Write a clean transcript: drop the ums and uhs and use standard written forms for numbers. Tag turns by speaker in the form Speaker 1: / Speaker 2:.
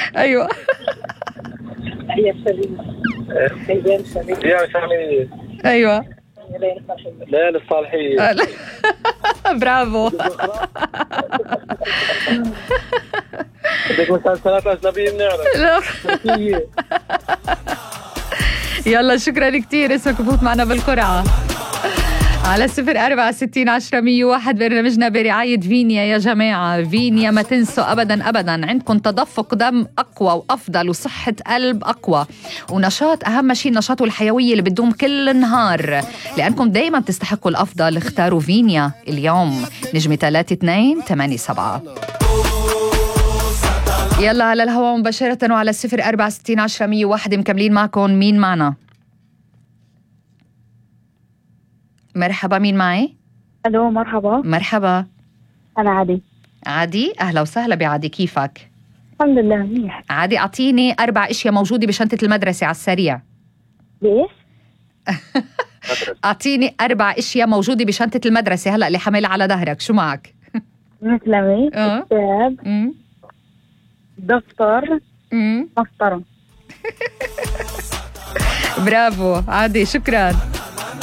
Speaker 1: ايوه
Speaker 2: هي الشريف يا سامي.
Speaker 1: ايوه
Speaker 2: ليالي الصالحية.
Speaker 1: برافو.
Speaker 2: بدك مسلسلات أجنبية بنعرف.
Speaker 1: يلا شكرا كتير، اسمك فوت معنا بالقرعة على 046010 برنامجنا برعاية فينيا. يا جماعة فينيا ما تنسوا أبدا أبدا، عندكم تدفق دم أقوى وأفضل وصحة قلب أقوى ونشاط، أهم شيء النشاط والحيوية اللي بتدوم كل النهار، لأنكم دايما بتستحقوا الأفضل. اختاروا فينيا اليوم. نجمة 3287. يلا على الهواء مباشرة وعلى 046010 مكملين معكم. مين معنا؟ مرحبا، مين معي؟
Speaker 3: الو مرحبا.
Speaker 1: مرحبا،
Speaker 3: انا عادي.
Speaker 1: عادي، اهلا وسهلا بعادي، كيفك؟
Speaker 3: الحمد لله منيح.
Speaker 1: عادي، اعطيني 4 اشياء موجوده بشنطه المدرسه على السريع.
Speaker 3: بايش؟
Speaker 1: اعطيني 4 اشياء موجوده بشنطه المدرسه هلا اللي حاملها على ظهرك. شو معك؟
Speaker 3: مثل كتاب، دفتر، مسطره.
Speaker 1: برافو عادي، شكرا.